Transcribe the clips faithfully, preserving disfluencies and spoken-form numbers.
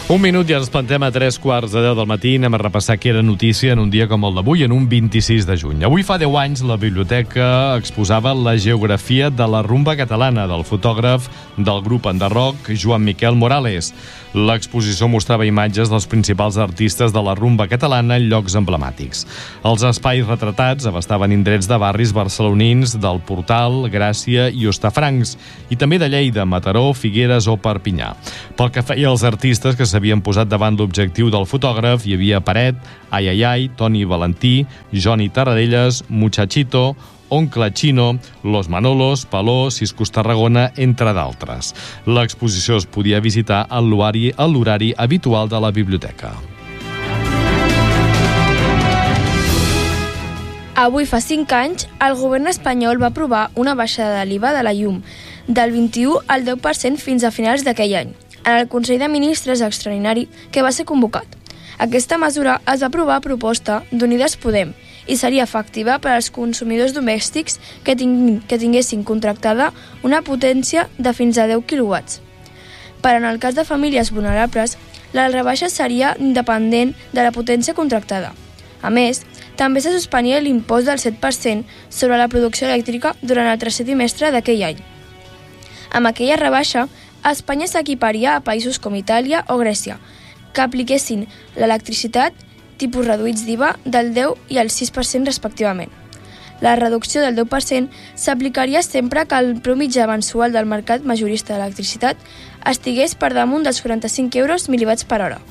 Un minut i ens plantem a tres quarts de deu del matí. Anem a repassar què era notícia en un dia com el d'avui, en un vint-i-sis de juny. Avui fa deu anys la biblioteca exposava la geografia de la rumba catalana del fotògraf del grup enderroc Joan Miquel Morales. L'exposició mostrava imatges dels principals artistes de la rumba catalana en llocs emblemàtics. Els espais retratats abastaven indrets de barris barcelonins del Portal, Gràcia i Hostafrancs, i també de Lleida, Mataró, Figueres o Perpinyà. Pel que feia als artistes que s'havien posat davant l'objectiu del fotògraf, hi havia Paret, Ai Ai Ai, Toni Valentí, Joni Tarradellas, Muchachito, Oncle Chino, Los Manolos, Paló, Ciscos Tarragona, entre d'altres. L'exposició es podia visitar a l'horari, a l'horari habitual de la biblioteca. Avui fa cinc anys, el govern espanyol va aprovar una baixada de l'I V A de la llum, del vint-i-u al deu per cent fins a finals d'aquell any, en el Consell de Ministres extraordinari que va ser convocat. Aquesta mesura es va aprovar a proposta d'Unides Podem i seria efectiva per als consumidors domèstics que, tinguin, que tinguessin contractada una potència de fins a deu quilowatts. Però en el cas de famílies vulnerables, la rebaixa seria independent de la potència contractada. A més, també se suspenia l'impost del set per cent sobre la producció elèctrica durant el tercer trimestre d'aquell any. Amb aquella rebaixa, Espanya s'equiparia a països com Itàlia o Grècia, que apliquessin l'electricitat tipus reduïts d'I V A del deu i el sis per cent respectivament. La reducció del deu per cent s'aplicaria sempre que el preu mitjà mensual del mercat majorista d'electricitat estigués per damunt dels quaranta-cinc euros mil·liwatts per hora.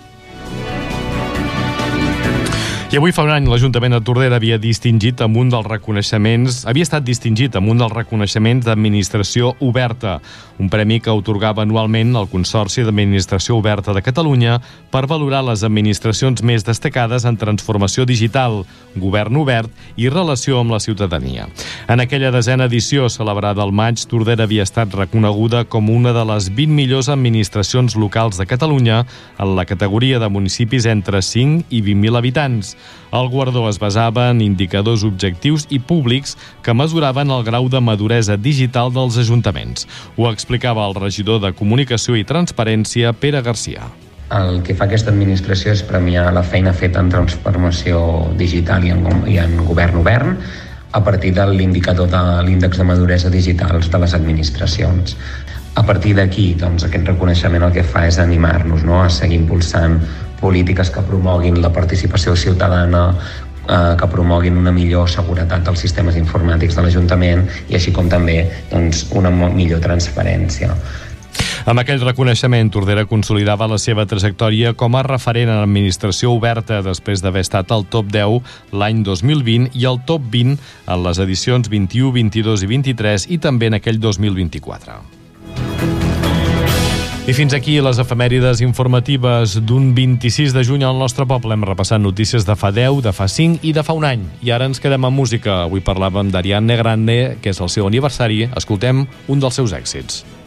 I avui fa un any l'Ajuntament de Tordera havia distingit amb un dels reconeixements, havia estat distingit amb un dels reconeixements d'Administració Oberta, un premi que atorgava anualment el Consorci d'Administració Oberta de Catalunya per valorar les administracions més destacades en transformació digital, govern obert i relació amb la ciutadania. En aquella desena edició, celebrada al maig, Tordera havia estat reconeguda com una de les vint millors administracions locals de Catalunya en la categoria de municipis entre cinc i vint mil habitants. El guardó es basava en indicadors objectius i públics que mesuraven el grau de maduresa digital dels ajuntaments. Ho explicava el regidor de Comunicació i Transparència, Pere Garcia. El que fa aquesta administració és premiar la feina feta en transformació digital i en, i en govern obert a partir de l'indicador de l'índex de maduresa digitals de les administracions. A partir d'aquí, doncs, aquest reconeixement el que fa és animar-nos, no?, a seguir impulsant polítiques que promoguin la participació ciutadana, eh, que promoguin una millor seguretat dels sistemes informàtics de l'Ajuntament i així com també, doncs, una millor transparència. Amb aquell reconeixement, Tordera consolidava la seva trajectòria com a referent en administració oberta després d'haver estat al top deu l'any dos mil vint i al top vint en les edicions vint-i-u, vint-i-dos i vint-i-tres i també en aquell dos mil vint-i-quatre. I fins aquí les efemèrides informatives d'un vint-i-sis de juny al nostre poble. Hem repassat notícies de fa deu, de fa cinc i de fa un any. I ara ens quedem amb música. Avui parlàvem d'Ariana Grande, que és el seu aniversari. Escoltem un dels seus èxits.